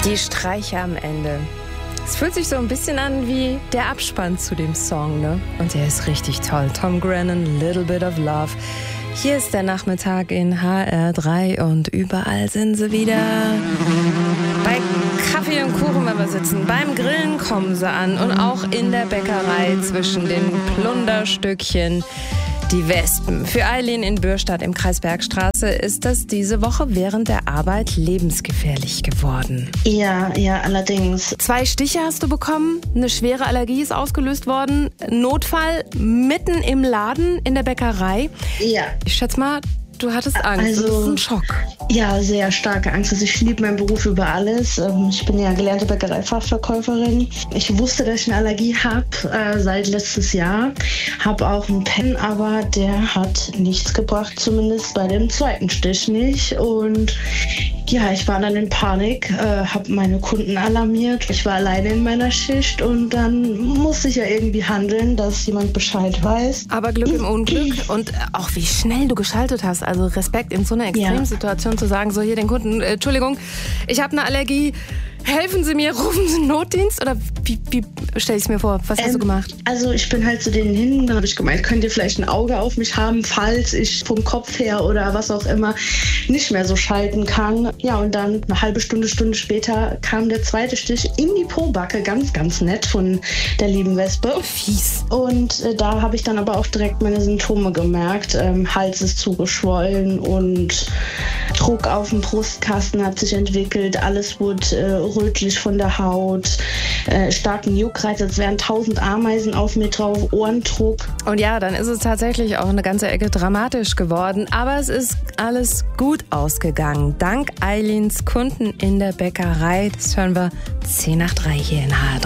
Die Streicher am Ende. Es fühlt sich so ein bisschen an wie der Abspann zu dem Song, ne? Und der ist richtig toll. Tom Grennan, Little Bit of Love. Hier ist der Nachmittag in HR3 und überall sind sie wieder. Bei Kaffee und Kuchen, wenn wir sitzen. Beim Grillen kommen sie an und auch in der Bäckerei zwischen den Plunderstückchen. Die Wespen. Für Eileen in Bürstadt im Kreis Bergstraße ist das diese Woche während der Arbeit lebensgefährlich geworden. Ja, allerdings. 2 Stiche hast du bekommen, eine schwere Allergie ist ausgelöst worden, Notfall mitten im Laden in der Bäckerei. Ja. Ich schätze mal, du hattest Angst. Das ist ein Schock. Ja, sehr starke Angst. Also ich liebe meinen Beruf über alles. Ich bin ja gelernte Bäckereifachverkäuferin. Ich wusste, dass ich eine Allergie habe seit letztes Jahr. Habe auch einen Pen, aber der hat nichts gebracht, zumindest bei dem 2. Stich nicht. Und ja, ich war dann in Panik, habe meine Kunden alarmiert. Ich war alleine in meiner Schicht und dann musste ich ja irgendwie handeln, dass jemand Bescheid weiß. Aber Glück im Unglück und auch wie schnell du geschaltet hast. Also Respekt in so einer Extremsituation zu sagen, so hier den Kunden, Entschuldigung, ich habe eine Allergie. Helfen Sie mir, rufen Sie einen Notdienst? Oder wie stelle ich es mir vor? Was hast du gemacht? Also ich bin halt zu denen hin, da habe ich gemeint, könnt ihr vielleicht ein Auge auf mich haben, falls ich vom Kopf her oder was auch immer nicht mehr so schalten kann. Ja, und dann eine halbe Stunde später kam der 2. Stich in die Pobacke, ganz, ganz nett von der lieben Wespe. Fies. Und da habe ich dann aber auch direkt meine Symptome gemerkt. Hals ist zugeschwollen und Druck auf dem Brustkasten hat sich entwickelt, alles wurde rötlich von der Haut, starken Juckreiz, als wären 1000 Ameisen auf mir drauf, Ohrendruck. Und ja, dann ist es tatsächlich auch eine ganze Ecke dramatisch geworden, aber es ist alles gut ausgegangen. Dank Eileens Kunden in der Bäckerei. Das hören wir 10 nach 3 hier in HR3.